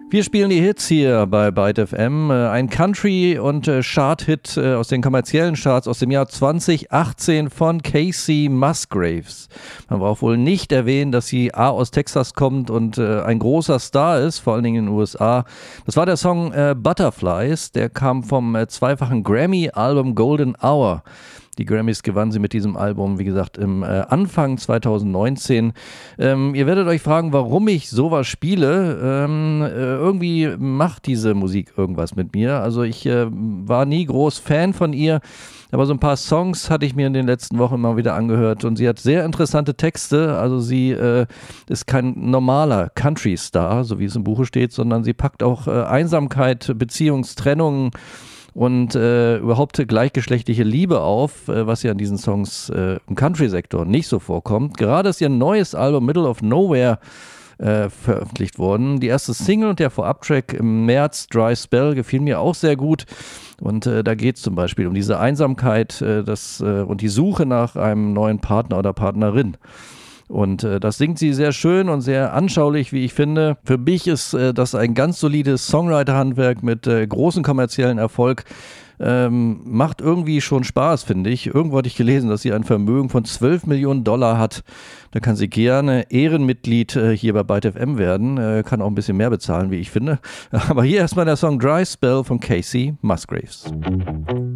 Wir spielen die Hits hier bei Byte FM. Ein Country- und Chart-Hit aus den kommerziellen Charts aus dem Jahr 2018 von Kacey Musgraves. Man braucht wohl nicht erwähnen, dass sie aus Texas kommt und ein großer Star ist, vor allen Dingen in den USA. Das war der Song Butterflies, der kam vom zweifachen Grammy-Album Golden Hour. Die Grammys gewann sie mit diesem Album, wie gesagt, im Anfang 2019. Ihr werdet euch fragen, warum ich sowas spiele. Irgendwie macht diese Musik irgendwas mit mir. Also ich war nie groß Fan von ihr, aber so ein paar Songs hatte ich mir in den letzten Wochen mal wieder angehört und sie hat sehr interessante Texte. Also sie ist kein normaler Country-Star, so wie es im Buche steht, sondern sie packt auch Einsamkeit, Beziehungstrennungen und überhaupt gleichgeschlechtliche Liebe auf, was ja in diesen Songs im Country-Sektor nicht so vorkommt. Gerade ist ihr neues Album Middle of Nowhere veröffentlicht worden. Die erste Single und der Vorabtrack im März, Dry Spell, gefiel mir auch sehr gut. Und da geht es zum Beispiel um diese Einsamkeit und die Suche nach einem neuen Partner oder Partnerin. Und das singt sie sehr schön und sehr anschaulich, wie ich finde. Für mich ist das ein ganz solides Songwriter-Handwerk mit großem kommerziellen Erfolg. Macht irgendwie schon Spaß, finde ich. Irgendwo hatte ich gelesen, dass sie ein Vermögen von $12 Millionen hat. Da kann sie gerne Ehrenmitglied hier bei Byte FM werden. Kann auch ein bisschen mehr bezahlen, wie ich finde. Aber hier erstmal der Song Dry Spell von Kacey Musgraves.